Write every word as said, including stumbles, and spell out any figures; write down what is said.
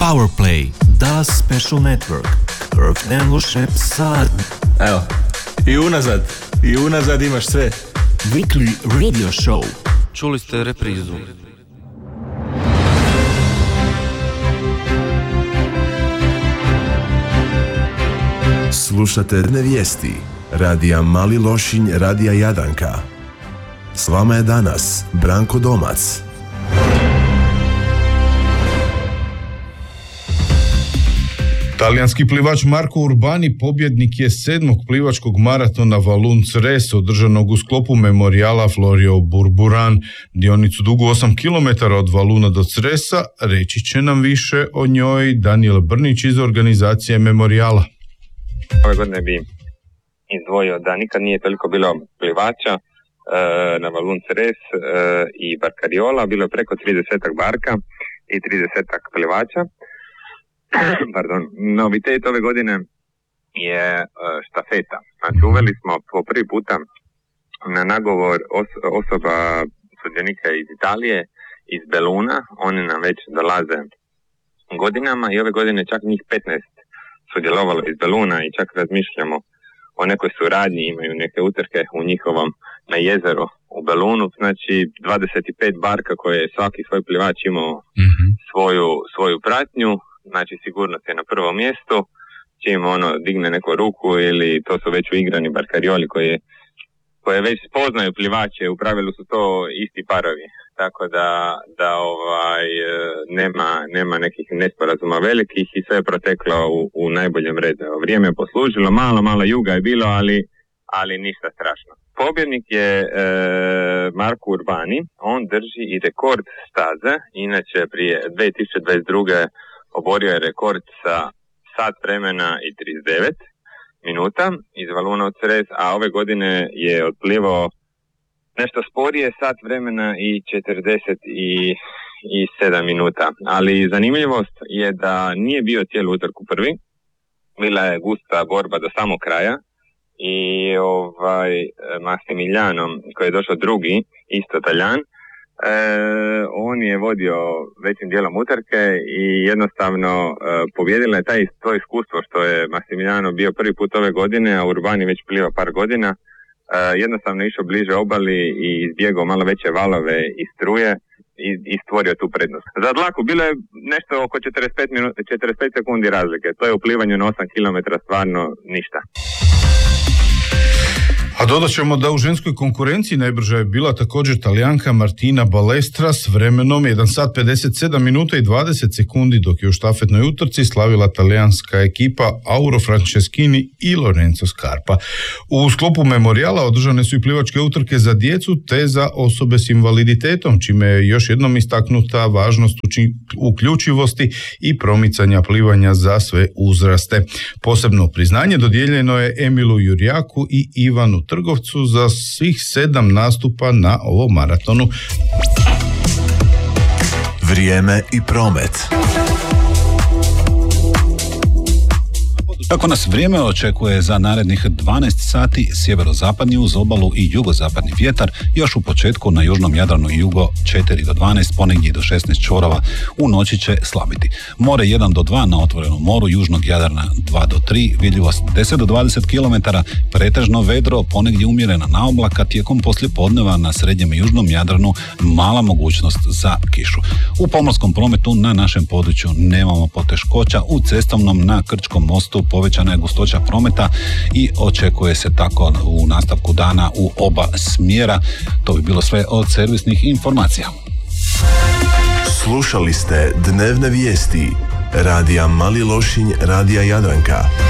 Powerplay, Dallas Special Network, Kirk Denlušep sad. Evo, i unazad, i unazad imaš sve. Weekly radio show. Čuli ste reprizu. Slušate Dne vijesti, radija Mali Lošinj, radija Jadranka. S vama je danas Branko Domac. Talijanski plivač Marco Urbani pobjednik je sedmog plivačkog maratona Valun Cres održanog u sklopu memorijala Florio Burburan. Dionicu dugu osam kilometara od Valuna do Cresa, reći će nam više o njoj Daniel Brnić iz organizacije memorijala. Ove godine bi izdvojio da nikad nije toliko bilo plivača e, na Valun Cres e, i Barkariola, bilo je preko tridesetak barka i tridesetak plivača. Pardon. Novitet ove godine je e, štafeta. Znači uveli smo po prvi puta na nagovor os- osoba sudionika iz Italije, iz Beluna, oni nam već dolaze godinama i ove godine čak njih petnaest sudjelovalo iz Beluna i čak razmišljamo o nekoj suradnji, imaju neke utrke u njihovom na jezeru u Belunu, znači dvadeset pet barka koje je svaki svoj plivač imao mm-hmm. svoju, svoju pratnju, znači sigurnost je na prvom mjestu, čim ono digne neku ruku ili to su već uigrani barkarioli koji koje već spoznaju plivače, u pravilu su to isti parovi, tako da, da ovaj, nema, nema nekih nesporazuma velikih i sve je proteklo u, u najboljem redu. Vrijeme je poslužilo, malo, malo juga je bilo, ali, ali ništa strašno. Pobjednik je e, Marco Urbani, on drži i rekord staze, inače prije dvije tisuće dvadeset druge oborio je rekord sa sat vremena i trideset devet minuta iz Valuna u Cres, a ove godine je otplivao nešto sporije, sat vremena i četrdeset sedam minuta. Ali zanimljivost je da nije bio cijelu utrku prvi, bila je gusta borba do samog kraja i ovaj Massimiliano koji je došao drugi, isto Taljan, E, on je vodio većim dijelom utrke i jednostavno e, pobjedila je taj, to iskustvo što je Massimiliano bio prvi put ove godine, a Urbani već pliva par godina, e, jednostavno išao bliže obali i izbjegao malo veće valove i struje i, i stvorio tu prednost. Za dlaku bilo je nešto oko četrdeset pet, minuta, četrdeset pet sekundi razlike, to je u plivanju na osam kilometara stvarno ništa. A dodat ćemo da u ženskoj konkurenciji najbrža je bila također Talijanka Martina Balestra s vremenom jedan sat pedeset sedam minuta i dvadeset sekundi, dok je u štafetnoj utrci slavila talijanska ekipa Auro Franceschini i Lorenzo Scarpa. U sklopu memorijala održane su i plivačke utrke za djecu te za osobe s invaliditetom, čime je još jednom istaknuta važnost uči- uključivosti i promicanja plivanja za sve uzraste. Posebno priznanje dodijeljeno je Emilu Jurjaku i Ivanu Trgovcu za svih sedam nastupa na ovom maratonu. Vrijeme i promet. Kako nas vrijeme očekuje za narednih dvanaest sati, sjeverozapadni uz obalu i jugozapadni vjetar, još u početku na južnom Jadranu i jugo četiri do dvanaest, ponegdje do šesnaest čvorova, u noći će slabiti. More jedan do dva na otvorenom moru, južnog Jadrana dva do tri, vidljivost deset do dvadeset kilometara, pretežno vedro, ponegdje umjerena naoblaka, tijekom poslijepodneva na srednjem i južnom Jadranu mala mogućnost za kišu. U pomorskom prometu na našem području nemamo poteškoća, u cestovnom na Krčkom mostu povećana je gustoća prometa i očekuje se tako u nastavku dana u oba smjera. To bi bilo sve od servisnih informacija. Slušali ste Dnevne vijesti, radija Mali Lošinj, radija Jadranka.